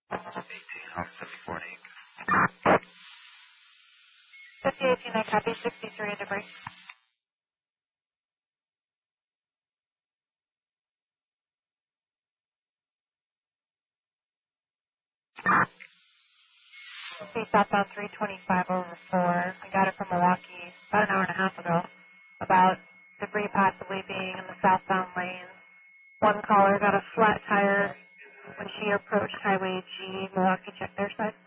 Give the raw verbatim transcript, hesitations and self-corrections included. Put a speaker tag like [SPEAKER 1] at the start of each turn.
[SPEAKER 1] eighteen off seventy-four and eight.
[SPEAKER 2] fifty eighteen, I copy. sixty-three in debris. Okay, southbound three twenty-five over four. I got it from Milwaukee about an hour and a half ago about debris possibly being in the southbound lane. One caller got a flat tire when she approached Highway G. Milwaukee, check their side.